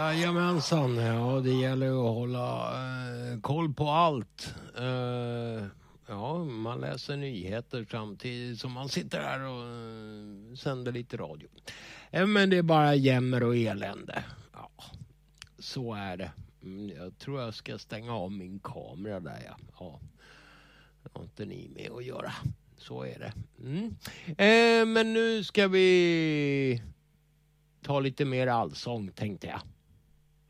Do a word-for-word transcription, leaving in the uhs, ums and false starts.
Jajamensan, ja det gäller att hålla eh, koll på allt. Eh, ja, man läser nyheter samtidigt som man sitter här och eh, sänder lite radio. Eh, men det är bara jämmer och elände. Ja, så är det. Mm, jag tror jag ska stänga av min kamera där. Ja, ja. Det har inte ni med att göra. Så är det. Mm. Eh, men nu ska vi ta lite mer allsång tänkte jag.